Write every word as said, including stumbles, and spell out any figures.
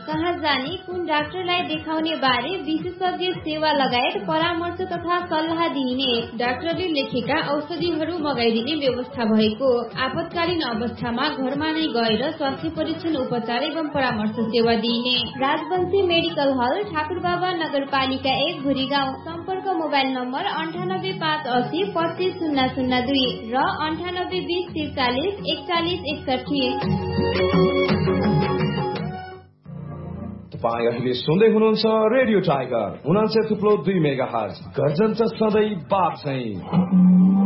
कहाँ जाने, कुन डाक्टरलाई देखाउने बारे विशेषज्ञ सेवा लगायत परामर्श तथा सल्लाह दिइने, डाक्टरले लेखेका औषधिहरू मगाइदिने व्यवस्था भएको। आपतकालीन अवस्थामा घरमा नै गएर स्वास्थ्य परीक्षण, उपचार एवं परामर्श सेवा दिइने। राजवंशी मेडिकल हल, ठाकुरबाबा नगरपालिका एक, भुरीगाउँ। सम्पर्क मोबाइल नम्बर अन्ठानब्बे पाँच असी पच्चिस शून्य शून्य दुई र अन्ठानब्बे बीस त्रिचालिस एकचालिस एकसठी। तपाईँ अहिले सुन्दै हुनुहुन्छ रेडियो टाइगर उनान्सय थुप्रो दुई मेगा हर्ज। गर्जन सधैँ बाप चाहिँ।